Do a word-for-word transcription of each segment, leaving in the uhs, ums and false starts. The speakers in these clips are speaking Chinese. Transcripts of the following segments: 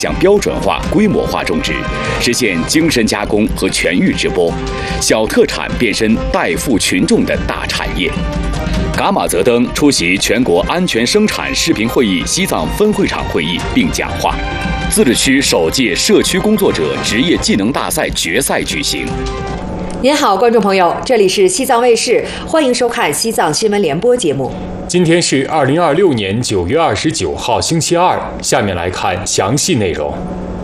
将标准化、规模化种植，实现精深加工和全域直播，小特产变身代富群众的大产业。噶玛泽登出席全国安全生产视频会议西藏分会场会议并讲话。自治区首届社区工作者职业技能大赛决赛举行。 您好，观众朋友，这里是西藏卫视，欢迎收看西藏新闻联播节目。 今天是二零二六年九月二十九号，星期二。下面来看详细内容。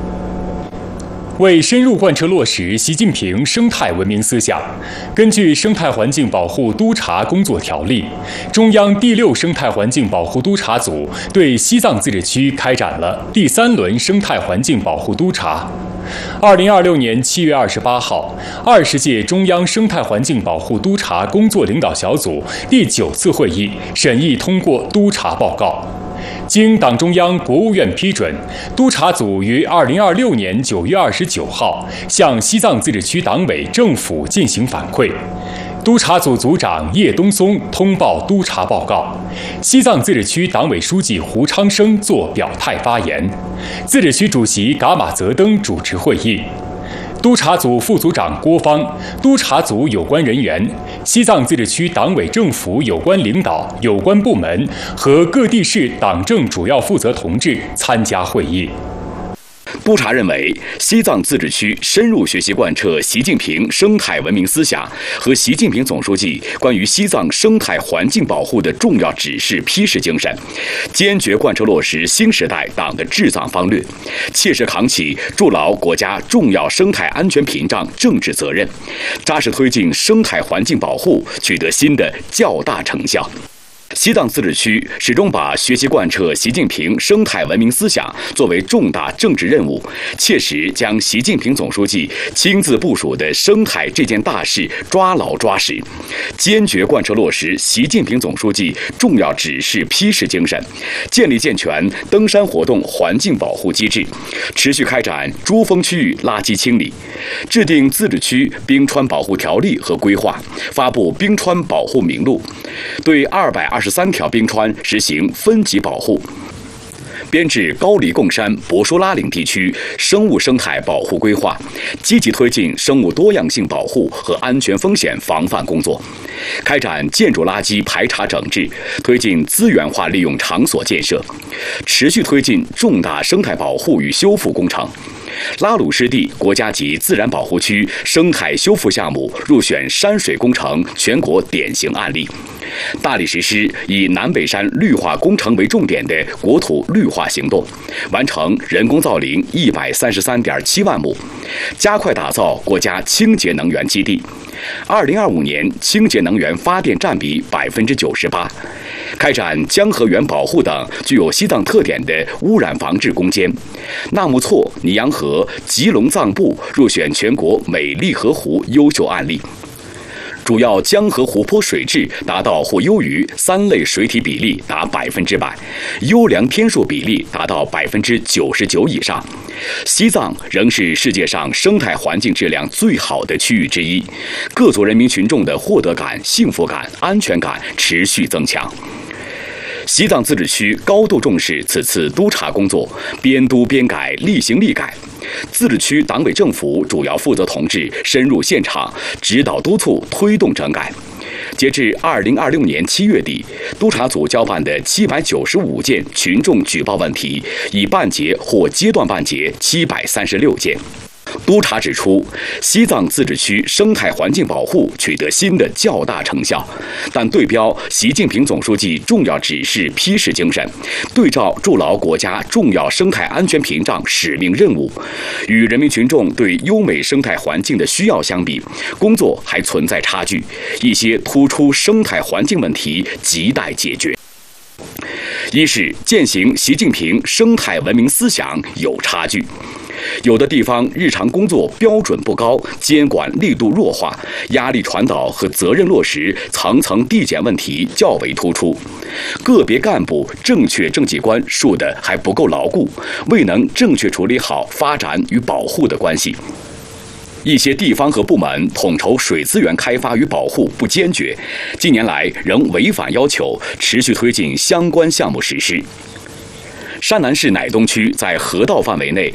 为深入贯彻落实习近平生态文明思想，根据《生态环境保护督察工作条例》，中央第六生态环境保护督察组对西藏自治区开展了第三轮生态环境保护督察。二零二六年七月二十八号，二十届中央生态环境保护督察工作领导小组第九次会议审议通过督察报告。经党中央、国务院批准，督察组于二零二六年九月二十九号向西藏自治区党委政府进行反馈。督察组组长叶东松通报督察报告，西藏自治区党委书记胡昌生作表态发言，自治区主席噶玛泽登主持会议。督察组副组长郭芳、督察组有关人员、西藏自治区党委政府有关领导、有关部门和各地市党政主要负责同志参加会议。 督察认为，西藏自治区深入学习贯彻习近平生态文明思想和习近平总书记关于西藏生态环境保护的重要指示批示精神，坚决贯彻落实新时代党的治藏方略，切实扛起筑牢国家重要生态安全屏障政治责任，扎实推进生态环境保护取得新的较大成效。西藏自治区始终把学习贯彻习近平生态文明思想作为重大政治任务，切实将习近平总书记亲自部署的生态这件大事抓牢抓实，坚决贯彻落实习近平总书记重要指示批示精神，建立健全登山活动环境保护机制，持续开展珠峰区域垃圾清理，制定自治区冰川保护条例和规划，发布冰川保护名录，对二百二十三条冰川实行分级保护，编制高黎贡山博舒拉岭地区生物生态保护规划，积极推进生物多样性保护和安全风险防范工作，开展建筑垃圾排查整治，推进资源化利用场所建设，持续推进重大生态保护与修复工程。拉鲁湿地国家级自然保护区生态修复项目入选山水工程全国典型案例，大力实施以南北山绿化工程为重点的国土绿化行动，完成人工造林一百三十三点七万亩，加快打造国家清洁能源基地。二零二五年清洁能源发电占比百分之九十八，开展江河源保护等具有西藏特点的污染防治攻坚。纳木错、尼洋河、吉隆藏布入选全国美丽河湖优秀案例。主要江河湖泊水质达到或优于三类水体比例达百分之百，优良天数比例达到百分之九十九以上。西藏仍是世界上生态环境质量最好的区域之一，各族人民群众的获得感、幸福感、安全感持续增强。西藏自治区高度重视此次督查工作，边督边改，力行力改。自治区党委政府主要负责同志深入现场，指导督促推动整改。截至二零二六年七月底，督查组交办的七百九十五件群众举报问题，已办结或阶段办结七百三十六件。督查指出，西藏自治区生态环境保护取得新的较大成效，但对标习近平总书记重要指示批示精神，对照筑牢国家重要生态安全屏障使命任务，与人民群众对优美生态环境的需要相比，工作还存在差距，一些突出生态环境问题亟待解决。一是践行习近平生态文明思想有差距，有的地方日常工作标准不高，监管力度弱化，压力传导和责任落实层层递减问题较为突出，个别干部正确政绩观树得还不够牢固，未能正确处理好发展与保护的关系。一些地方和部门统筹水资源开发与保护不坚决，近年来仍违反要求，持续推进相关项目实施。山南市乃东区在河道范围内